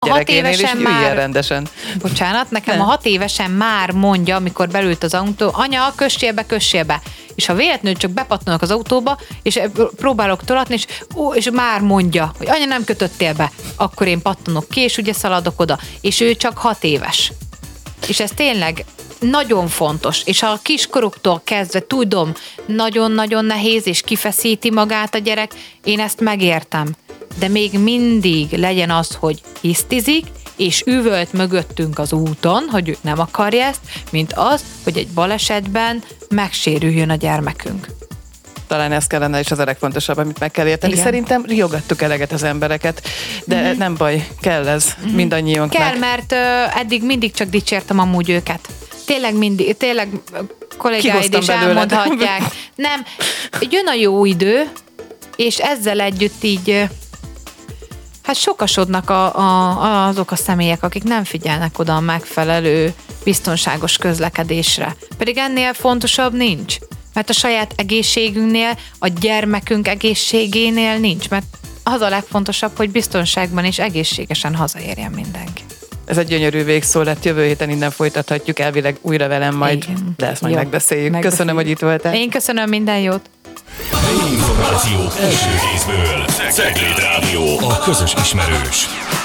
gyerekénél is üljen rendesen. Bocsánat, nekem a 6 évesen már mondja, amikor belült az autó, anya, kössél be. És ha véletlenül csak bepattanok az autóba, és próbálok tolatni, és már mondja, hogy anya, nem kötöttél be. Akkor én pattanok ki, és ugye szaladok oda. És ő csak 6 éves. És ez tényleg nagyon fontos, és a kiskoroktól kezdve tudom, nagyon-nagyon nehéz, és kifeszíti magát a gyerek, én ezt megértem. De még mindig legyen az, hogy hisztizik, és üvölt mögöttünk az úton, hogy ő nem akarja ezt, mint az, hogy egy balesetben megsérüljön a gyermekünk. Talán ez kellene is az a legfontosabb, amit meg kell érteni. Igen. Szerintem riogattuk eleget az embereket, de nem baj, kell ez mindannyiunknak. Kell, mert eddig mindig csak dicsértem amúgy őket. Tényleg kollégáid is elmondhatják. Nem, jön a jó idő, és ezzel együtt így sokasodnak azok a személyek, akik nem figyelnek oda a megfelelő biztonságos közlekedésre. Pedig ennél fontosabb nincs. Mert a saját egészségünknél, a gyermekünk egészségénél nincs. Mert az a legfontosabb, hogy biztonságban és egészségesen hazaérjen mindenki. Ez egy gyönyörű végszó lett, jövő héten innen folytathatjuk elvileg újra velem majd, de ezt majd megbeszéljük. Köszönöm, hogy itt voltál. Én köszönöm, minden jót. Információ első kézből. Cegléd Rádió, a közös ismerős.